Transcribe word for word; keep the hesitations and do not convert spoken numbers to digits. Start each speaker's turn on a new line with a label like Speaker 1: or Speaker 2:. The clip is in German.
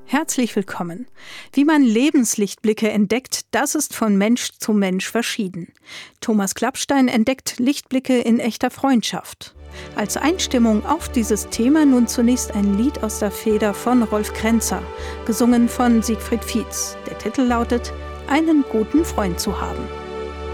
Speaker 1: Herzlich willkommen. Wie man Lebenslichtblicke entdeckt, das ist von Mensch zu Mensch verschieden. Thomas Klappstein entdeckt Lichtblicke in echter Freundschaft. Als Einstimmung auf dieses Thema nun zunächst ein Lied aus der Feder von Rolf Kränzer, gesungen von Siegfried Fietz. Der Titel lautet »Einen guten Freund zu haben«.